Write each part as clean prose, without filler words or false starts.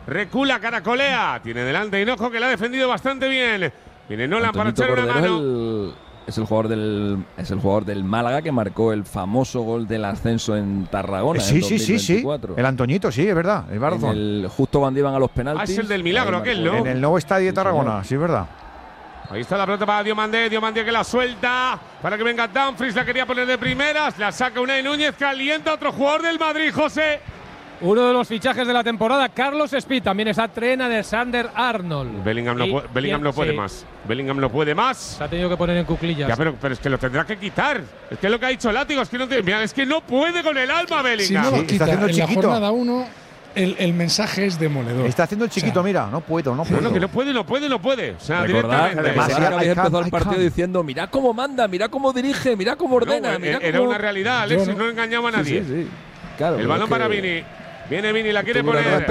recula, caracolea, tiene delante Hinojo que la ha defendido bastante bien. Viene Nolan para echar una mano. Es el jugador del Málaga que marcó el famoso gol del ascenso en Tarragona. Sí, en sí, sí, sí. El Antoñito, sí, es verdad. Justo cuando iban a los penaltis. Es el del milagro aquel, ¿no? En el nuevo estadio de Tarragona, sí, es verdad. Ahí está la pelota para Diomandé que la suelta para que venga Dumfries, la quería poner de primeras, la saca Unai Núñez, calienta otro jugador del Madrid, José. Uno de los fichajes de la temporada, Carlos Speed, también está Trent Alexander-Arnold. Bellingham no puede más. Bellingham no puede más. Se ha tenido que poner en cuclillas. Ya, pero es que lo tendrá que quitar. Es que es lo que ha dicho Látigo, es que no tiene, mira, es que no puede con el alma Bellingham. Si no lo quita, está haciendo el en chiquito. La jornada 1 el mensaje es demoledor. Está haciendo el chiquito, o sea, mira, no puedo. No, que no puede. O sea, directamente. Recordad que habéis empezado el partido diciendo, mira cómo manda, mira cómo dirige, mira cómo ordena. Era una realidad, Alexis, no engañaba a nadie. Sí. Claro, el balón para Vini. Viene Vini, la quiere poner.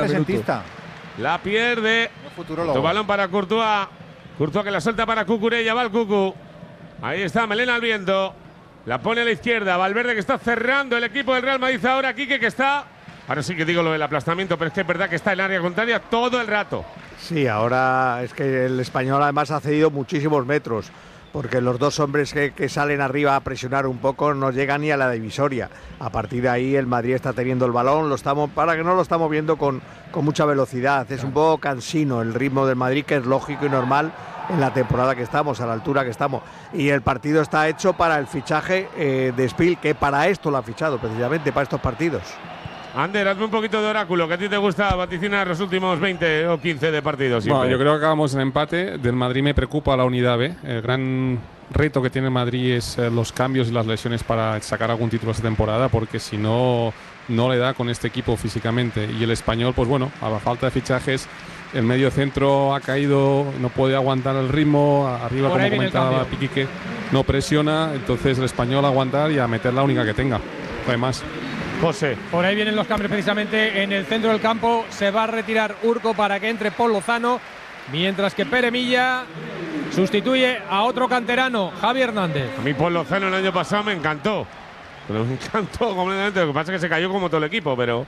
La pierde. Tu balón para Courtois. Courtois que la suelta para Cucurella, va el Cucu. Ahí está, Melena al viento. La pone a la izquierda. Valverde que está cerrando el equipo del Real Madrid ahora. Quique que está. Ahora sí que digo lo del aplastamiento, pero es que es verdad que está en área contraria todo el rato. Sí, ahora es que el español además ha cedido muchísimos metros, porque los dos hombres que salen arriba a presionar un poco no llegan ni a la divisoria. A partir de ahí el Madrid está teniendo el balón, para que no lo estamos viendo con mucha velocidad. Es un poco cansino el ritmo del Madrid, que es lógico y normal en la temporada que estamos, a la altura que estamos. Y el partido está hecho para el fichaje de Spiel, que para esto lo ha fichado, precisamente para estos partidos. Ander, hazme un poquito de oráculo, que a ti te gusta vaticinar los últimos 20 o 15 de partidos. Bueno, yo creo que acabamos en empate. Del Madrid me preocupa la unidad B. El gran reto que tiene el Madrid es los cambios y las lesiones para sacar algún título esta temporada, porque si no, no le da con este equipo físicamente. Y el español, pues bueno, a la falta de fichajes, el medio centro ha caído, no puede aguantar el ritmo. Arriba, como comentaba Piquique, no presiona. Entonces el español a aguantar y a meter la única que tenga. No hay más. José. Por ahí vienen los cambios precisamente en el centro del campo. Se va a retirar Urco para que entre Paul Lozano, mientras que Pere Milla sustituye a otro canterano, Javi Hernández. A mí Paul Lozano el año pasado me encantó. Pero me encantó completamente. Lo que pasa es que se cayó como todo el equipo, pero…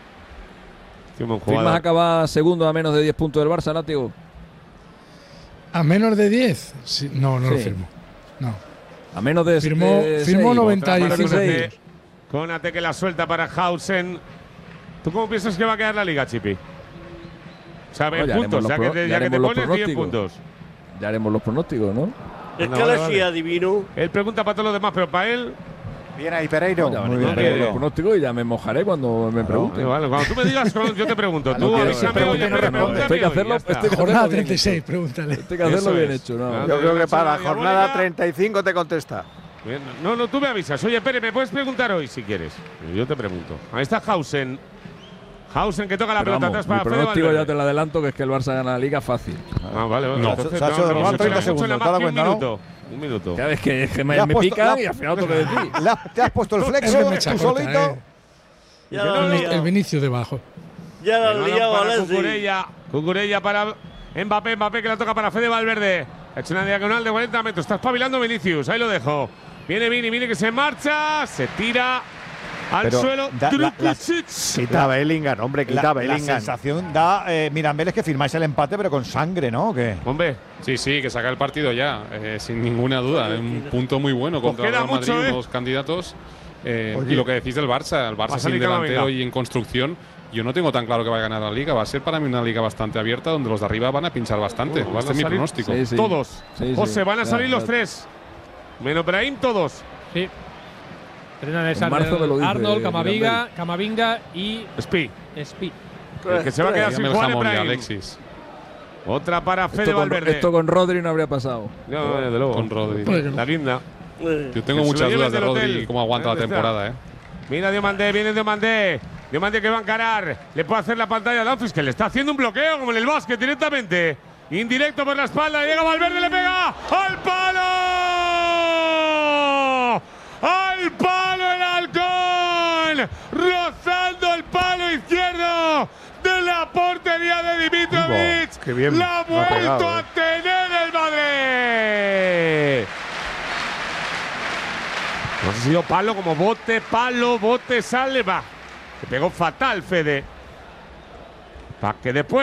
¿Firmas acaba segundo a menos de 10 puntos del Barça, Látigo? ¿A menos de 10? Sí, no lo firmo. No. A menos de… Firmó 95. Konate que la suelta para Hausen. ¿Tú cómo piensas que va a quedar la liga, Chipi? O sea, en puntos, ya que te pones 10 puntos. Ya haremos los pronósticos, ¿no? Es que ahora sí adivino. Él pregunta para todos los demás, pero para él… Bien ahí, Pereiro. Muy bien, los pronósticos y ya me mojaré cuando me pregunte. Vale, cuando tú me digas, yo te pregunto. Tú avísame, oye, hay que hacerlo. Jornada 36, pregúntale. Hay que hacerlo bien hecho, ¿no? Yo creo que para la jornada 35 te contesta. Bien. No, tú me avisas. Oye, Pere, ¿me puedes preguntar hoy si quieres? Yo te pregunto. Ahí está Hausen. Hausen que toca la pelota atrás para Fede pronóstico ya te lo adelanto, que es que el Barça gana la liga fácil. Vale. No. Sacho, 30 segundos, ¿te das cuenta, no? Un minuto. Cada vez que me pican y al final tengo que decir. ¿Te has puesto el flexo tú solito? El Vinicius debajo. Ya la han liado a Leslie. Cucurella para Mbappé que la toca para Fede Valverde. Ha hecho una diagonal de 40 metros. Está espabilando Vinicius. Ahí lo dejo. Viene Vini que se marcha. Se tira al suelo. Quita Bellingham, hombre, quita Bellingham. La sensación da, Mirambel, es que firmáis el empate, pero con sangre, ¿no? ¿O qué? Hombre. Sí, que saca el partido ya, sin ninguna duda. Un punto muy bueno contra el Real Madrid, unos candidatos. Y lo que decís del Barça, el Barça sin delantero y en construcción. Yo no tengo tan claro que va a ganar la liga. Va a ser para mí una liga bastante abierta, donde los de arriba van a pinchar bastante. Este es mi pronóstico. Sí. Todos. José, van a salir los tres. Menos Brahim, todos. Sí. Arnold, Camavinga y Spi. El que se va a quedar sin jugar es Brahim. Alexis. Otra para Fede Valverde. Esto con Rodri no habría pasado. No, desde luego. Con Rodri. La guinda. Yo tengo muchas dudas de Rodri y cómo aguanta la temporada. Mira Diomandé, viene Diomandé. Diomandé que va a encarar. Le puede hacer la pantalla a Dumfries, que le está haciendo un bloqueo como en el básquet directamente. Indirecto por la espalda. Llega Valverde, le pega. ¡Al palo! ¡Al palo el halcón! Rozando el palo izquierdo de la portería de Dimitrovic. La ha vuelto a tener el Madrid. No ha sido palo como bote, sale, va. Se pegó fatal, Fede. Para que después